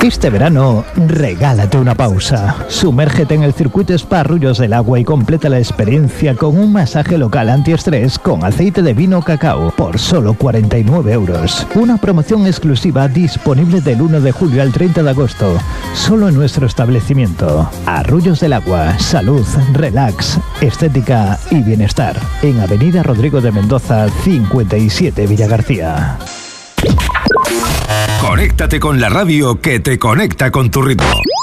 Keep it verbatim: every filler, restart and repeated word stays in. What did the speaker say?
Este verano, regálate una pausa. Sumérgete en el circuito Spa Arroyos del Agua y completa la experiencia con un masaje local antiestrés con aceite de vino cacao por solo cuarenta y nueve euros. Una promoción exclusiva disponible del uno de julio al treinta de agosto, solo en nuestro establecimiento. Arroyos del Agua, salud, relax, estética y bienestar. En Avenida Rodrigo de Mendoza, cincuenta y siete, Villagarcía. Conéctate con la radio que te conecta con tu ritmo.